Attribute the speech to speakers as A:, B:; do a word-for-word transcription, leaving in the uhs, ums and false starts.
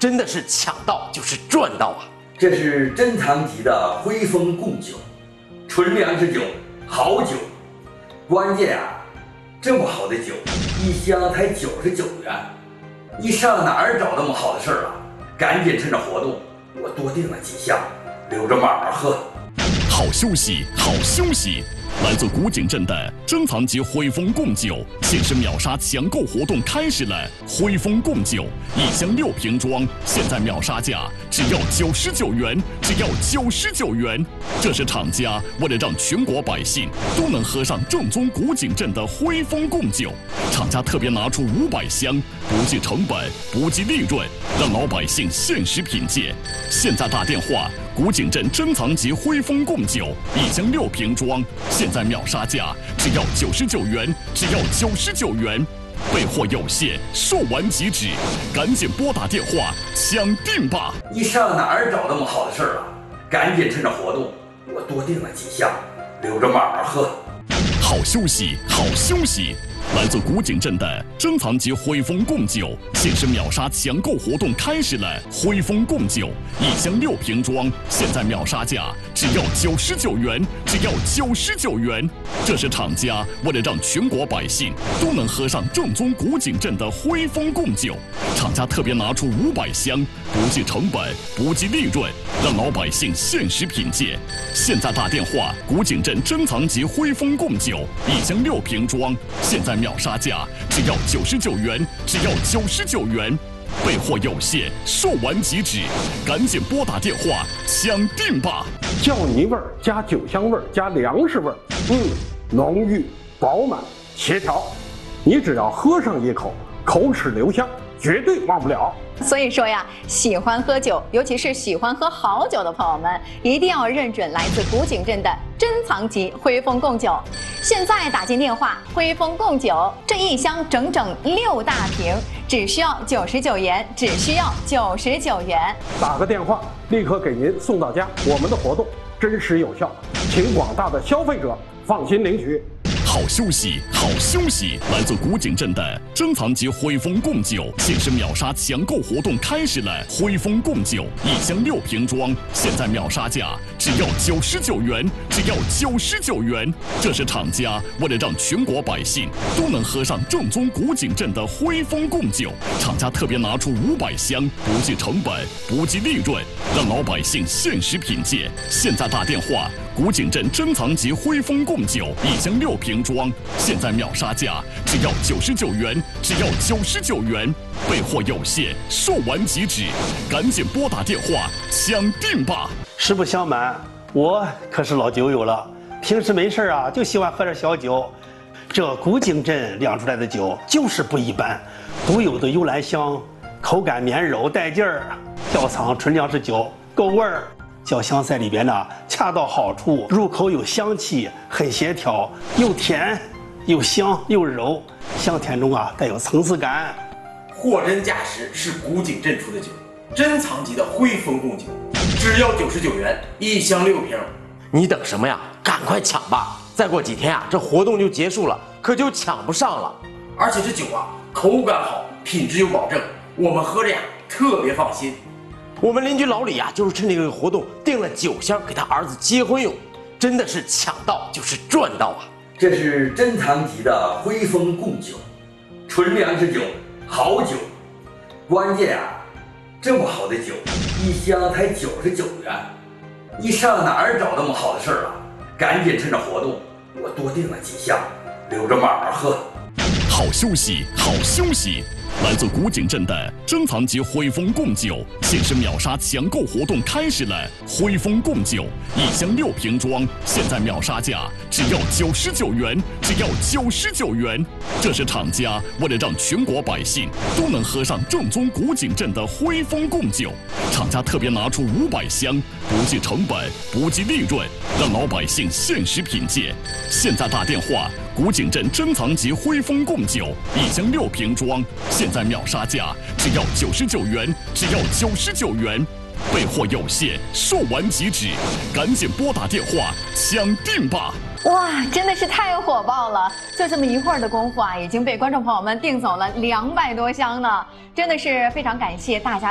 A: 真的是抢到就是赚到啊！
B: 这是珍藏级的徽风贡酒，纯粮食酒，好酒。关键啊，这么好的酒，一箱才九十九元，你上哪儿找那么好的事儿啊？赶紧趁着活动，我多订了几箱，留着慢慢喝。
C: 好休息，好休息！来自古井镇的珍藏级徽风贡酒限时秒杀抢购活动开始了！徽风贡酒一箱六瓶装，现在秒杀价只要九十九元，只要九十九元。这是厂家为了让全国百姓都能喝上正宗古井镇的徽风贡酒，厂家特别拿出五百箱，不计成本，不计利润，让老百姓限时品鉴。现在打电话。古井镇珍藏级徽风贡酒一箱六瓶装，现在秒杀价只要九十九元，只要九十九元。备货有限，售完即止，赶紧拨打电话抢订吧！
B: 你上哪儿找那么好的事儿啊？赶紧趁着活动，我多订了几箱，留着慢慢喝。
C: 好休息，好休息！来自古井镇的珍藏级徽风贡酒限时秒杀抢购活动开始了！徽风贡酒一箱六瓶装，现在秒杀价只要九十九元，只要九十九元。这是厂家为了让全国百姓都能喝上正宗古井镇的徽风贡酒，厂家特别拿出五百箱，不计成本，不计利润，让老百姓限时品鉴。现在打电话，古井镇珍藏级徽风贡酒一箱六瓶装，现在秒杀价只要九十九元，只要九十九元。备货有限，售完即止，赶紧拨打电话抢订吧！
D: 酵泥味儿加酒香味儿加粮食味儿，嗯，浓郁饱满协调。你只要喝上一口，口齿留香，绝对忘不了。
E: 所以说呀，喜欢喝酒，尤其是喜欢喝好酒的朋友们，一定要认准来自古井镇的珍藏级徽风贡酒。现在打进电话，徽风贡酒这一箱整整六大瓶，只需要九十九元，只需要九十九元。
D: 打个电话，立刻给您送到家。我们的活动真实有效，请广大的消费者放心领取。
C: 好休息，好休息！来自古井镇的珍藏级徽风贡酒限时秒杀抢购活动开始了！徽风贡酒一箱六瓶装，现在秒杀价只要九十九元，只要九十九元。这是厂家为了让全国百姓都能喝上正宗古井镇的徽风贡酒，厂家特别拿出五百箱，不计成本，不计利润，让老百姓限时品鉴。现在打电话。古井镇珍藏级徽风贡酒一箱六瓶装，现在秒杀价只要九十九元，只要九十九元。备货有限，售完即止，赶紧拨打电话抢订吧！
F: 实不相瞒，我可是老酒友了，平时没事啊就喜欢喝点小酒。这古井镇酿出来的酒就是不一般，独有的幽兰香，口感绵柔带劲儿，窖藏纯粮食酒，够味儿。酱香在里边呢，恰到好处，入口有香气，很协调，又甜又香又柔，香甜中啊带有层次感。
A: 货真价实，是古井镇出的酒，珍藏级的徽风贡酒，只要九十九元，一箱六瓶。你等什么呀？赶快抢吧！再过几天啊，这活动就结束了，可就抢不上了。而且这酒啊，口感好，品质有保证，我们喝着呀特别放心。我们邻居老李啊，就是趁这个活动订了酒箱给他儿子结婚用，真的是抢到就是赚到啊！
B: 这是珍藏级的徽风贡酒，纯粮食酒，好酒。关键啊，这么好的酒，一箱才九十九元，你上哪儿找那么好的事儿啊？赶紧趁着活动，我多订了几箱，留着慢慢喝。
C: 好休息，好休息！来自古井镇的珍藏级徽风贡酒限时秒杀抢购活动开始了！徽风贡酒一箱六瓶装，现在秒杀价只要九十九元，只要九十九元。这是厂家为了让全国百姓都能喝上正宗古井镇的徽风贡酒，厂家特别拿出五百箱，不计成本，不计利润，让老百姓限时品鉴。现在打电话。古井镇珍藏级徽风贡酒一箱六瓶装，现在秒杀价只要九十九元，只要九十九元。备货有限，售完即止，赶紧拨打电话抢订吧！
E: 哇，真的是太火爆了！就这么一会儿的功夫啊，已经被观众朋友们订走了两百多箱呢，真的是非常感谢大家。